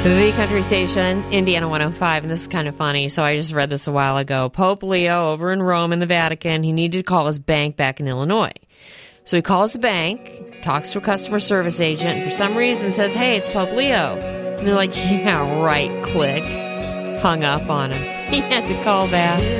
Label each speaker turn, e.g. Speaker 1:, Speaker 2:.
Speaker 1: The country station, Indiana 105, and this is kind of funny, so I just read this a while ago. Pope Leo over in Rome in the Vatican, he needed to call his bank back in Illinois. So he calls the bank, talks to a customer service agent, and for some reason says, hey, it's Pope Leo. And they're like, yeah, right, click. Hung up on him. He had to call back.